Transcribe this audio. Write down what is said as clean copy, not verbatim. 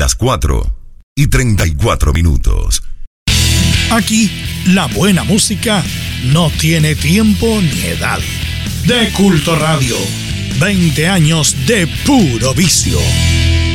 las 4:34. Aquí, la buena música no tiene tiempo ni edad. De Culto Radio, 20 años de puro vicio.